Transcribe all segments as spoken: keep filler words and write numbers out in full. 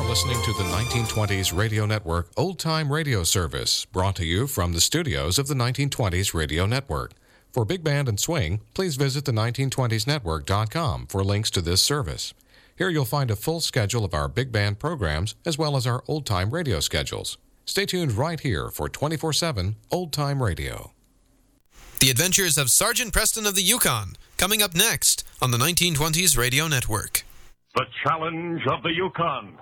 You're listening to the nineteen twenties Radio Network Old Time Radio Service, brought to you from the studios of the nineteen twenties Radio Network. For big band and swing, please visit the nineteen twenties network dot com for links to this service. Here you'll find a full schedule of our big band programs as well as our old time radio schedules. Stay tuned right here for twenty-four seven Old Time Radio. The Adventures of Sergeant Preston of the Yukon, coming up next on the nineteen twenties Radio Network. The Challenge of the Yukon.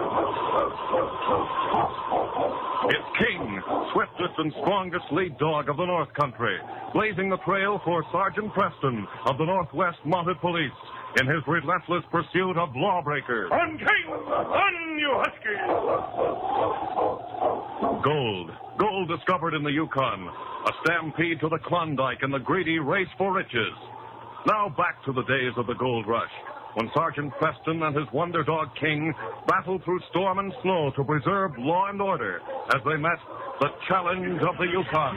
It's King, swiftest and strongest lead dog of the North Country, blazing the trail for Sergeant Preston of the Northwest Mounted Police in his relentless pursuit of lawbreakers. On, King! On, you husky! Gold. Gold discovered in the Yukon. A stampede to the Klondike and the greedy race for riches. Now back to the days of the gold rush, when Sergeant Preston and his wonder dog King battled through storm and snow to preserve law and order as they met the Challenge of the Yukon.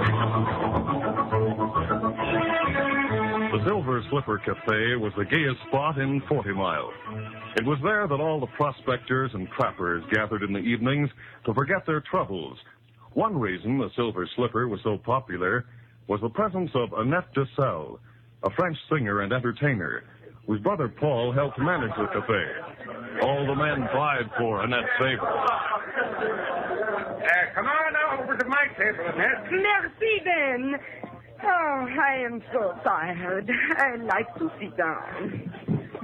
The Silver Slipper Cafe was the gayest spot in Forty Mile. It was there that all the prospectors and trappers gathered in the evenings to forget their troubles. One reason the Silver Slipper was so popular was the presence of Annette DeSalle, a French singer and entertainer, whose brother Paul helped manage the cafe. All the men vied for Annette's favor. Uh, come on over to my table, Annette. Merci, Ben. Oh, I am so tired. I like to sit down.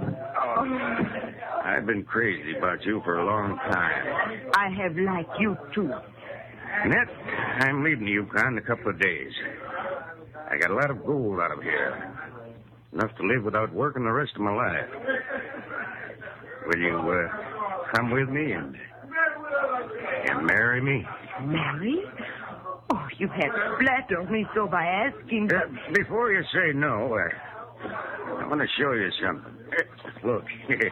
Oh, I've been crazy about you for a long time. I have liked you, too. Annette, I'm leaving the Yukon in a couple of days. I got a lot of gold out of here. Enough to live without working the rest of my life. Will you uh, come with me and, and marry me? Marry? Oh, you have flattered me so by asking. Uh, before you say no, uh, I want to show you something. Uh, look.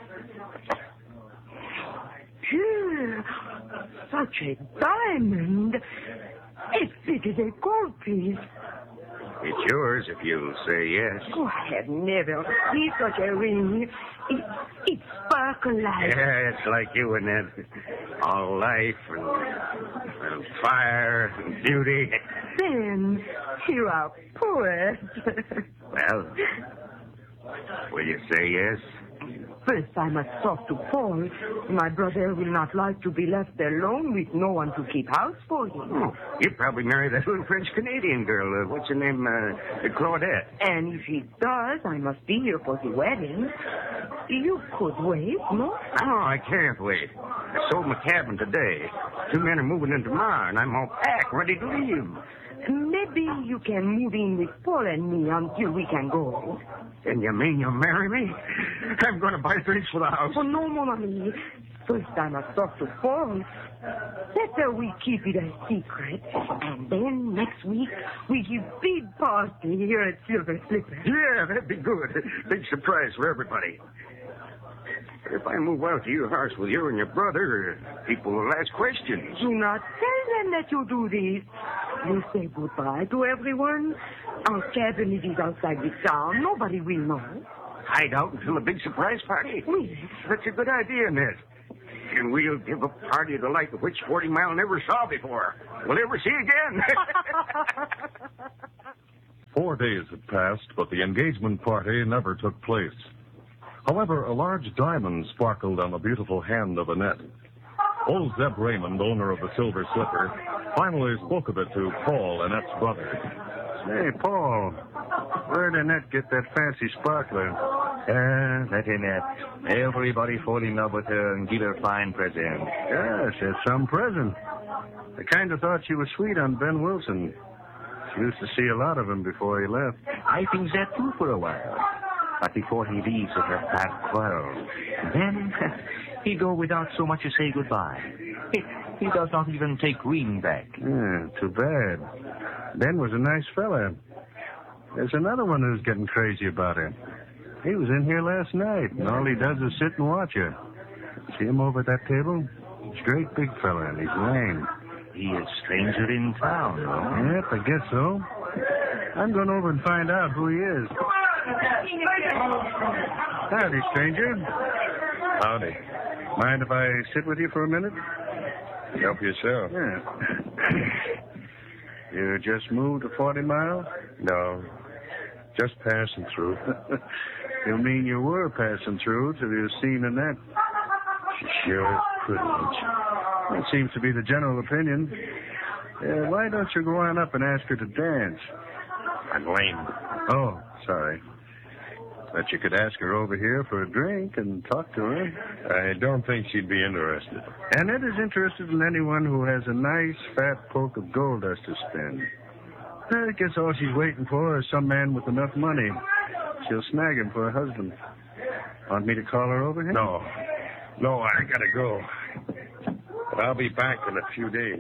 Phew, such a diamond. It's big as a gold piece. It's yours if you'll say yes. Oh, I have never seen such a ring. It, it sparkles like... Yeah, it's like you, Annette. All life and, and fire and beauty. Ben, you are a poet. Well, will you say yes? First, I must talk to Paul. My brother will not like to be left alone with no one to keep house for him. Oh, you'd probably marry that little French-Canadian girl. Uh, what's her name? Uh, Claudette. And if he does, I must be here for the wedding. You could wait, no? No, I can't wait. I sold my cabin today. Two men are moving in tomorrow, and I'm all packed, ready to leave. Maybe you can move in with Paul and me until we can go. And you mean you'll marry me? I'm going to buy things for the house. Oh, no, mon ami. First, I must talk to Paul. Better we keep it a secret. And then, next week, we give big party here at Silver Slipper. Yeah, that'd be good. Big surprise for everybody. If I move out to your house with you and your brother, people will ask questions. Do not tell them that you do this. You say goodbye to everyone. Our cabin is outside the town. Nobody will know. Hide out until a big surprise party? Oui. That's a good idea, Ned. And we'll give a party the like of which Forty Mile never saw before. We'll never see again. Four days had passed, but the engagement party never took place. However, a large diamond sparkled on the beautiful hand of Annette. Old Zeb Raymond, owner of the Silver Slipper, finally spoke of it to Paul, Annette's brother. Say, Paul, where'd Annette get that fancy sparkler? Uh, that Annette. Everybody fall in love with her and give her a fine present. Yes, it's some present. I kind of thought she was sweet on Ben Wilson. She used to see a lot of him before he left. I think that too for a while. But before he leaves with her past quarrels, then he go without so much as say goodbye. He, he does not even take Green back. Yeah, too bad. Ben was a nice fella. There's another one who's getting crazy about her. He was in here last night, and all he does is sit and watch her. See him over at that table? He's a great big fella, and he's lame. He is stranger in town, no? Yep, I guess so. I'm going over and find out who he is. Howdy, stranger. Howdy. Mind if I sit with you for a minute? Help yourself. Yeah. You just moved to Forty Mile? No, just passing through. You mean you were passing through till you seen Annette? She sure is pretty. That seems to be the general opinion. Uh, why don't you go on up and ask her to dance? I'm lame. Oh, sorry. But you could ask her over here for a drink and talk to her. I don't think she'd be interested. Annette is interested in anyone who has a nice fat poke of gold dust to spend. I guess all she's waiting for is some man with enough money. She'll snag him for a husband. Want me to call her over here? No. No, I gotta go. But I'll be back in a few days.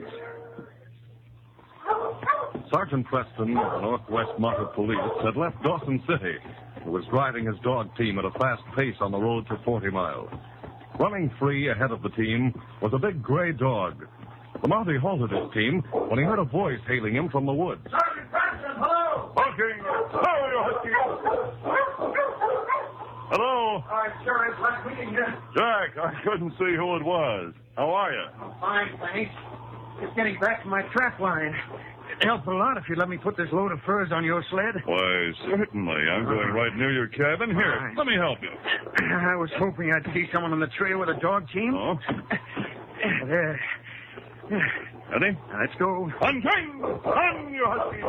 Sergeant Preston of the Northwest Mounted Police had left Dawson City and was driving his dog team at a fast pace on the road to Forty Mile. Running free ahead of the team was a big gray dog. The Mountie halted his team when he heard a voice hailing him from the woods. Sergeant Preston, hello! Barking! Hello, you husky! Hello? I'm sure it's like meeting you. Jack, I couldn't see who it was. How are you? Fine, thanks. Just getting back to my trap line. It'd help a lot if you'd let me put this load of furs on your sled. Why, certainly. I'm going right near your cabin. Here, All right. let me help you. I was hoping I'd see someone on the trail with a dog team. Oh? There. Ready? Let's go. Unchain! On, you husky!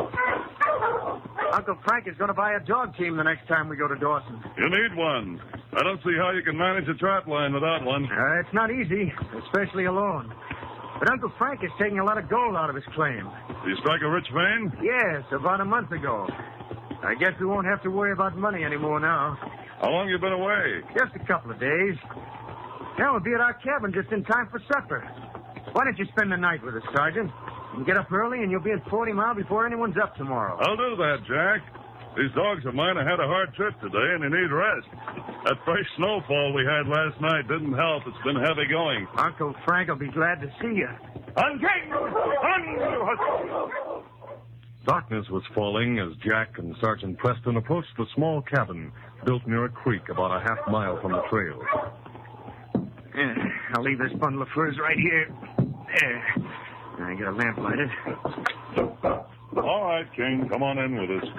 Uncle Frank is going to buy a dog team the next time we go to Dawson. You need one. I don't see how you can manage a trap line without one. Uh, it's not easy, especially alone. But Uncle Frank is taking a lot of gold out of his claim. Do you strike a rich vein? Yes, about a month ago. I guess we won't have to worry about money anymore now. How long you been away? Just a couple of days. Now we'll be at our cabin just in time for supper. Why don't you spend the night with us, Sergeant? You can get up early and you'll be at Forty Mile before anyone's up tomorrow. I'll do that, Jack. These dogs of mine have had a hard trip today, and they need rest. That fresh snowfall we had last night didn't help. It's been heavy going. Uncle Frank will be glad to see you. Unchain! On, you husky! Darkness was falling as Jack and Sergeant Preston approached the small cabin built near a creek about a half mile from the trail. Yeah, I'll leave this bundle of furs right here. There. I get a lamp lighted. All right, King. Come on in with us.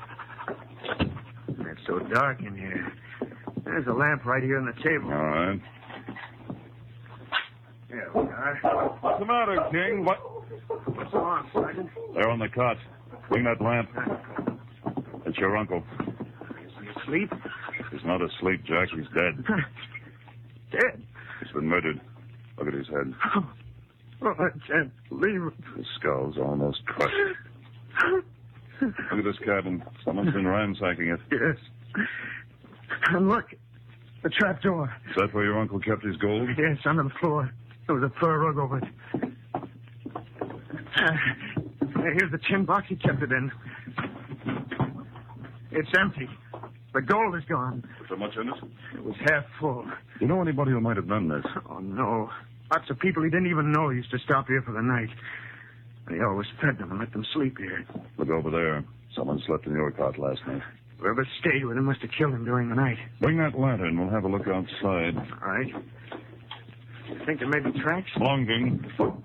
It's so dark in here. There's a lamp right here on the table. All right. There we are. What's the matter, King? What? What's wrong, Sergeant? They're on the cot. Bring that lamp. It's your uncle. Is he asleep? He's not asleep, Jack. He's dead. Dead? He's been murdered. Look at his head. Oh, I can't believe it. His skull's almost crushed. Look at this cabin. Someone's been ransacking it. Yes. And look, the trap door. Is that where your uncle kept his gold? Yes, under the floor. There was a fur rug over it. Uh, here's the tin box he kept it in. It's empty. The gold is gone. Was there much in it? It was half full. You know anybody who might have done this? Oh, no. Lots of people he didn't even know used to stop here for the night. And he always fed them and let them sleep here. Look over there. Someone slept in your cot last night. Whoever stayed with him must have killed him during the night. Bring that lantern. We'll have a look outside. All right. You think there may be tracks? Long, King.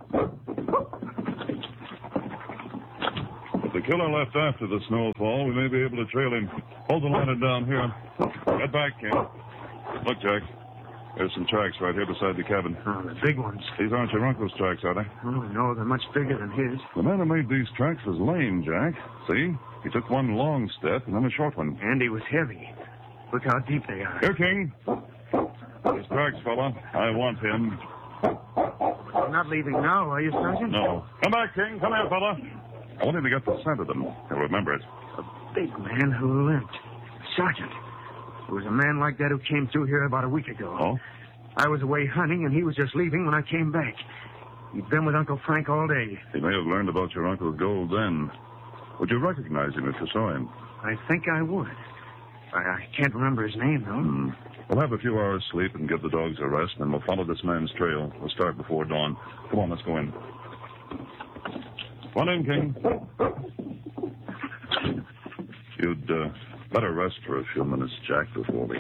If the killer left after the snowfall, we may be able to trail him. Hold the lantern down here. Get back, King. Look, Jack. There's some tracks right here beside the cabin. Oh, the big ones. These aren't your uncle's tracks, are they? Oh, no, they're much bigger than his. The man who made these tracks was lame, Jack. See? He took one long step and then a short one. And he was heavy. Look how deep they are. Here, King. These tracks, fella. I want him. You're not leaving now, are you, Sergeant? No. Come back, King. Come here, fella. I want him to get the scent of them. He'll remember it. A big man who limped. Sergeant. There was a man like that who came through here about a week ago. Oh? I was away hunting, and he was just leaving when I came back. He'd been with Uncle Frank all day. He may have learned about your uncle's gold then. Would you recognize him if you saw him? I think I would. I, I can't remember his name, though. Hmm. We'll have a few hours sleep and give the dogs a rest, and we'll follow this man's trail. We'll start before dawn. Come on, let's go in. Come on in, King. You'd uh, better rest for a few minutes, Jack, before we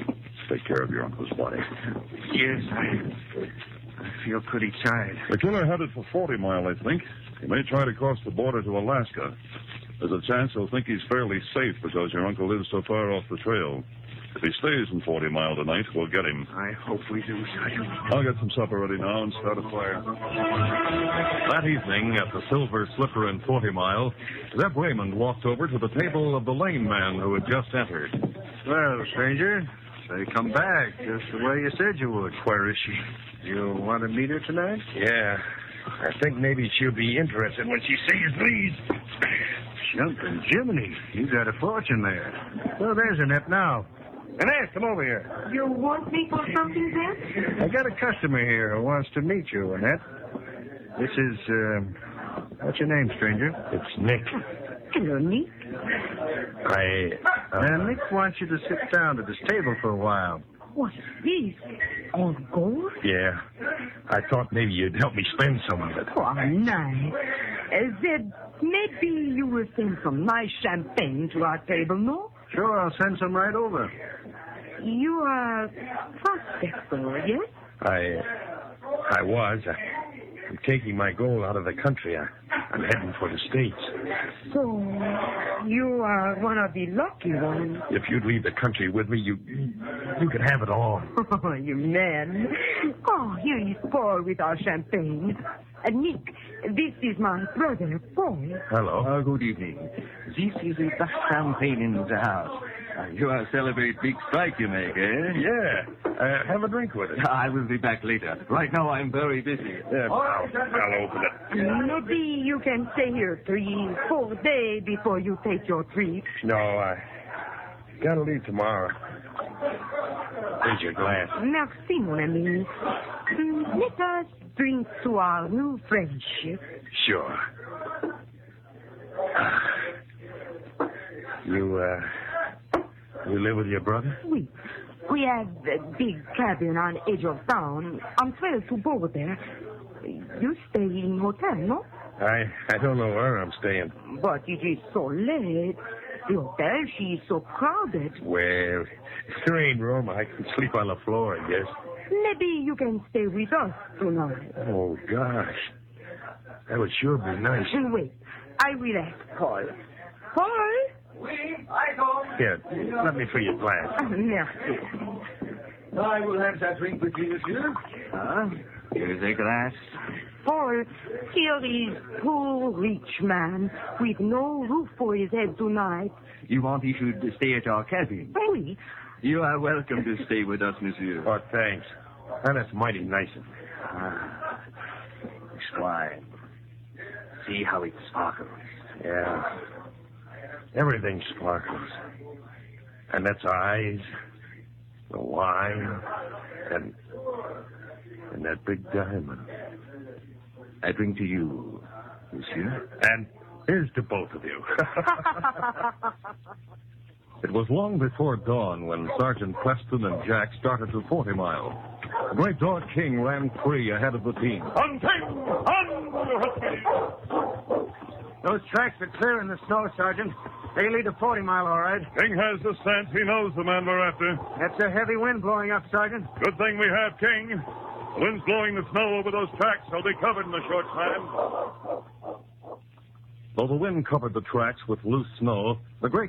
take care of your uncle's body. Yes, I, I feel pretty tired. The killer headed for forty Mile, I think. He may try to cross the border to Alaska. There's a chance he'll think he's fairly safe because your uncle lives so far off the trail. If he stays in forty Mile tonight, we'll get him. I hope we do, Sergeant. I'll get some supper ready now and start a fire. That evening at the Silver Slipper in forty Mile, Zeb Raymond walked over to the table of the lame man who had just entered. Well, stranger, say come back just the way you said you would. Where is she? You want to meet her tonight? Yeah. I think maybe she'll be interested when she sees these. Jumping Jiminy, you got a fortune there. Well, there's Annette now. Annette, come over here. You want me for something, then? I got a customer here who wants to meet you, Annette. This is, uh, what's your name, stranger? It's Nick. Hello, Nick. I... Uh, Now, Nick wants you to sit down at this table for a while. What is this? All gold? Yeah. I thought maybe you'd help me spend some of it. Oh, nice. Uh, Zeb, maybe you will send some nice champagne to our table, no? Sure, I'll send some right over. You are prospector, yes? I... I was. I, I'm taking my gold out of the country. I, I'm heading for the States. So, you are one of the lucky ones. If you'd leave the country with me, you... You could have it all. Oh, you man. Oh, here is Paul with our champagne. Uh, Nick, this is my brother, Paul. Hello. Uh, good evening. This is the best champagne in the house. Uh, you are celebrate big strike you make, eh? Yeah. Uh, have a drink with it. I will be back later. Right now I'm very busy. Yeah, I'll, I'll open it. Maybe you can stay here three, four days before you take your trip. No, I gotta leave tomorrow. Here's your glass. Merci, mon ami. Mm, Let us drink to our new friendship. Sure. You, uh, you live with your brother? Oui. We have a big cabin on edge of town. I'm thrilled to board there. You stay in hotel, no? I, I don't know where I'm staying. But it is so late. The hotel, she is so crowded. Well, if there ain't room, I can sleep on the floor, I guess. Maybe you can stay with us tonight. Oh, gosh. That would sure be nice. Wait, I will ask Paul. Paul? Here, let me fill your glass. Merci. I will have that drink with you, monsieur. Huh? Here's a glass. Paul, here is poor rich man with no roof for his head tonight. You want he should stay at our cabin? Oui. You are welcome to stay with us, monsieur. Oh, thanks. And that's mighty nice of you. Ah, this wine. See how it sparkles. Yeah. Everything sparkles. And that's eyes, the wine, and and that big diamond. I drink to you, monsieur. And here's to both of you. It was long before dawn when Sergeant Preston and Jack started to forty Mile. The great dog King ran free ahead of the team. Those tracks are clear in the snow, Sergeant. They lead to forty Mile, all right. King has the scent. He knows the man we're after. That's a heavy wind blowing up, Sergeant. Good thing we have King. The wind's blowing the snow over those tracks. They'll be covered in a short time. Though the wind covered the tracks with loose snow, the great